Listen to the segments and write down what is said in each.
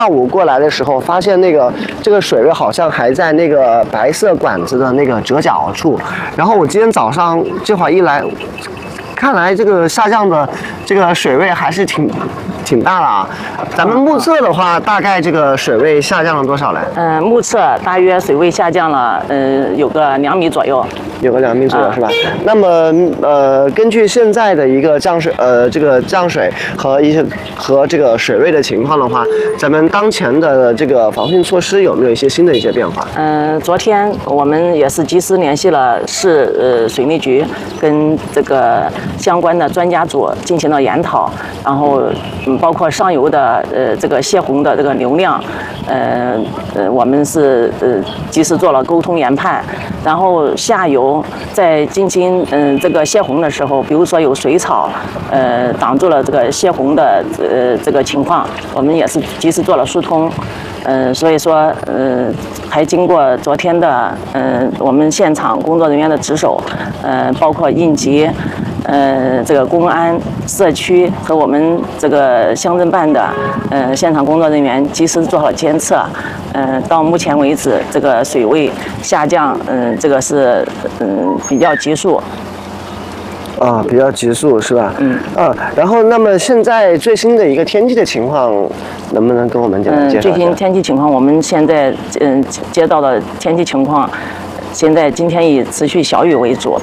下午过来的时候，发现这个水位好像还在那个白色管子的那个折角处。然后我今天早上这会儿一来，看来这个下降的这个水位还是挺大的啊。咱们目测的话，大概这个水位下降了多少来？ 目测大约水位下降了，有个2米左右。 有个2米左右是吧？那么根据现在的一个这个降水和这个水位的情况的话，咱们当前的这个防汛措施有没有一些新的一些变化？ 昨天我们也是及时联系了市水利局跟这个相关的专家组进行了研讨，然后包括上游的这个泄洪的这个流量，我们是及时做了沟通研判，然后下游在进行这个泄洪的时候，比如说有水草挡住了这个泄洪的这个情况，我们也是及时做了疏通。所以说还经过昨天的我们现场工作人员的值守，包括应急这个公安、社区和我们这个乡镇办的现场工作人员及时做好监测，到目前为止这个水位下降，这个是比较急速。 比较急速是吧？然后那么现在最新的一个天气的情况，能不能跟我们简单介绍一下？ 最新天气情况，我们现在接到的天气情况，现在今天以持续小雨为主。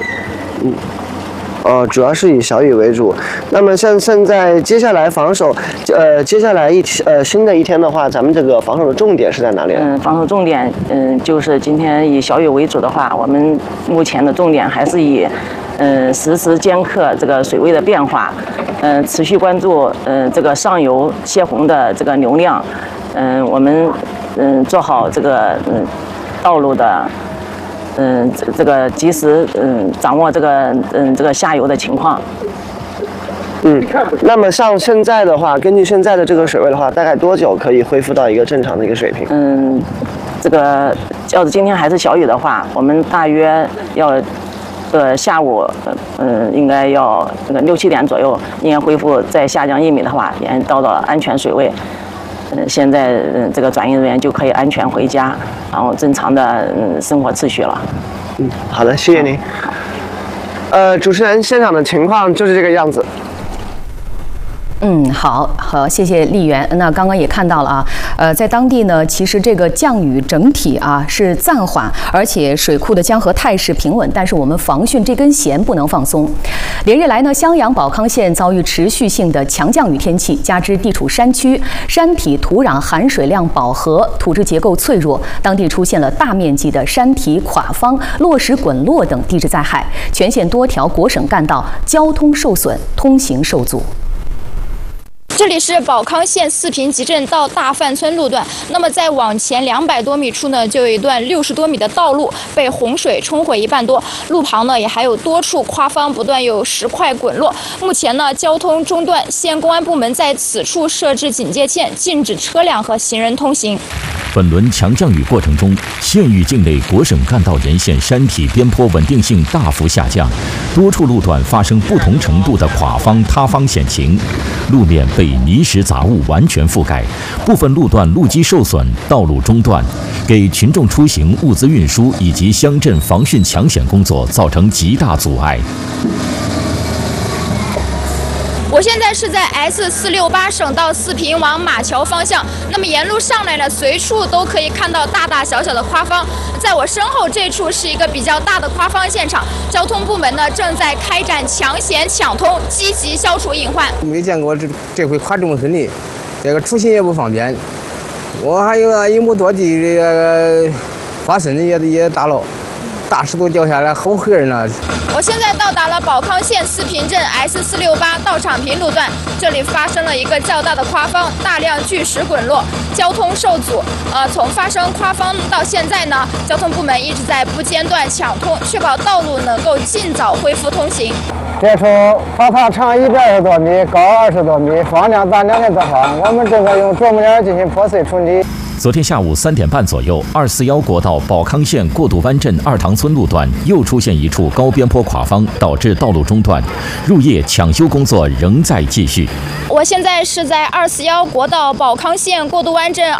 主要是以小雨为主。那么像现在接下来防守，接下来新的一天的话，咱们这个防守的重点是在哪里？ 防守重点，就是今天以小雨为主的话，我们目前的重点还是以实时监测这个水位的变化，持续关注这个上游泄洪的这个流量，我们做好这个道路的。这个及时掌握这个下游的情况。 那么像现在的话，根据现在的这个水位的话，大概多久可以恢复到一个正常的一个水平？ 这个要是今天还是小雨的话，我们大约要下午应该要这个6、7点左右，应该恢复再下降1米的话，也到了安全水位。现在这个转运人员就可以安全回家，然后正常的生活秩序了。 好的，谢谢您。主持人，现场的情况就是这个样子。 好，谢谢丽媛。那刚刚也看到了啊，在当地呢，其实这个降雨整体啊是暂缓，而且水库的江河态势平稳，但是我们防汛这根弦不能放松。连日来呢，襄阳保康县遭遇持续性的强降雨天气，加之地处山区，山体土壤含水量饱和，土质结构脆弱，当地出现了大面积的山体垮方、落石滚落等地质灾害，全县多条国省干道交通受损，通行受阻。 这里是保康县四平集镇到大范村路段。那么在往前200多米处呢，就有一段60多米的道路被洪水冲毁1半多，路旁呢也还有多处夸方不断有石块滚落。目前呢，交通中断，县公安部门在此处设置警戒线，禁止车辆和行人通行。 本轮强降雨过程中，县域境内国省干道沿线山体边坡稳定性大幅下降，多处路段发生不同程度的垮方、塌方险情，路面被泥石杂物完全覆盖，部分路段路基受损，道路中断，给群众出行、物资运输以及乡镇防汛抢险工作造成极大阻碍。 我现在是在 S468省道四平往马桥方向，那么沿路上来呢，随处都可以看到大大小小的夸方。在我身后这处是一个比较大的夸方现场，交通部门呢正在开展抢险抢通，积极消除隐患。 没见过这回夸这么顺利，这个出行也不方便。我还有1亩多地这个花生也打了。大石头掉下来，好吓人啊！ 我现在到达了保康县四平镇 S468到场坪路段，这里发生了一个较大的夸方，大量巨石滚落，交通受阻。从发生夸方到现在呢，交通部门一直在不间断抢通，确保道路能够尽早恢复通行。 这处花塔长120多米，高20多米，方量达2.多方，我们正在用啄木鸟进行破碎处理。 昨天下午3点半左右，241国道保康县过渡湾镇二塘村路段又出现一处高边坡垮方，导致道路中断。入夜抢修工作仍在继续。 我现在是在241国道保康县过渡湾镇